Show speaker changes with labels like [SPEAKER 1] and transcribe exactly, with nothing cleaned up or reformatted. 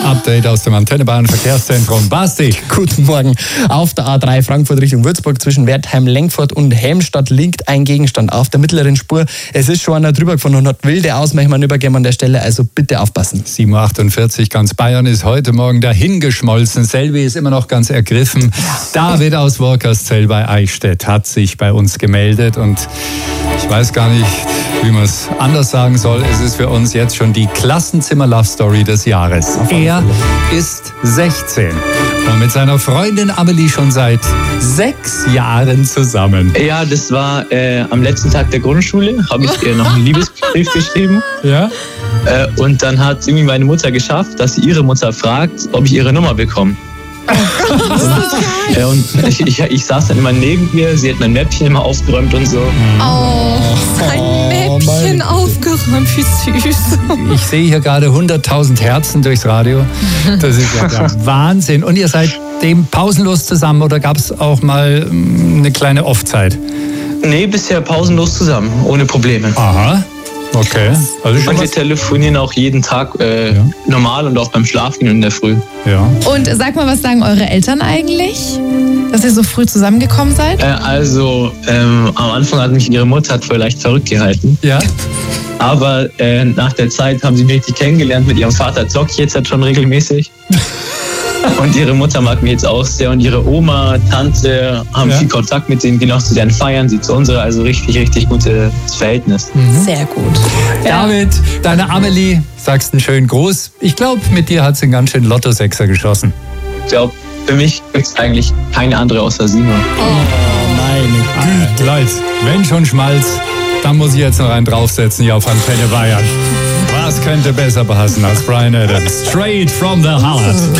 [SPEAKER 1] Update aus dem Antennebahn Verkehrszentrum. Basti.
[SPEAKER 2] Guten Morgen. Auf der A drei Frankfurt Richtung Würzburg zwischen Wertheim, Lengfurt und Helmstadt liegt ein Gegenstand auf der mittleren Spur. Es ist schon einer drüber gefahren und hat wilde Ausweichmanöver gegeben an der Stelle, also bitte aufpassen.
[SPEAKER 1] sieben Uhr achtundvierzig, ganz Bayern ist heute Morgen dahingeschmolzen. Selby ist immer noch ganz ergriffen. David aus Workerszell bei Eichstätt hat sich bei uns gemeldet und ich weiß gar nicht, wie man es anders sagen soll. Es ist für uns jetzt schon die Klassenzimmer-Love-Story des Jahres. Er ist sechzehn und mit seiner Freundin Amelie schon seit sechs Jahren zusammen.
[SPEAKER 3] Ja, das war äh, am letzten Tag der Grundschule, habe ich ihr noch einen Liebesbrief geschrieben.
[SPEAKER 1] Ja?
[SPEAKER 3] Äh, und dann hat irgendwie meine Mutter geschafft, dass sie ihre Mutter fragt, ob ich ihre Nummer bekomme. Ja, und ich, ich, ich saß dann immer neben ihr, sie hat mein Mäppchen immer aufgeräumt und so.
[SPEAKER 4] Oh, sein Mäppchen oh, aufgeräumt, wie süß.
[SPEAKER 1] Ich sehe hier gerade hunderttausend Herzen durchs Radio. Das ist ja der Wahnsinn. Und ihr seid dem pausenlos zusammen oder gab es auch mal eine kleine Off-Zeit?
[SPEAKER 3] Nee, bisher pausenlos zusammen, ohne Probleme.
[SPEAKER 1] Aha. Okay. Also schon
[SPEAKER 3] und wir
[SPEAKER 1] was?
[SPEAKER 3] telefonieren auch jeden Tag äh, ja. normal und auch beim Schlafen in der Früh.
[SPEAKER 1] Ja.
[SPEAKER 4] Und sag mal, was sagen eure Eltern eigentlich, dass ihr so früh zusammengekommen seid?
[SPEAKER 3] Äh, also ähm, am Anfang hat mich ihre Mutter vielleicht verrückt gehalten.
[SPEAKER 1] Ja.
[SPEAKER 3] Aber äh, nach der Zeit haben sie mich richtig kennengelernt. Mit ihrem Vater zocke ich jetzt halt schon regelmäßig. Und ihre Mutter mag mich jetzt auch sehr. Und ihre Oma, Tante haben ja. viel Kontakt mit denen, gehen auch zu deren Feiern, sie zu unserer. Also richtig, richtig gutes Verhältnis.
[SPEAKER 4] Mhm. Sehr gut.
[SPEAKER 1] Ja. David, deine Amelie, sagst einen schönen Gruß. Ich glaube, mit dir hat sie einen ganz schönen Lotto-Sechser geschossen.
[SPEAKER 3] Ich glaube, für mich gibt es eigentlich keine andere außer Simon.
[SPEAKER 2] Oh, meine Güte.
[SPEAKER 1] Äh, Leute, wenn schon Schmalz, dann muss ich jetzt noch einen draufsetzen hier auf Antenne Bayern. Was könnte besser passen als Bryan Adams? Straight from the heart.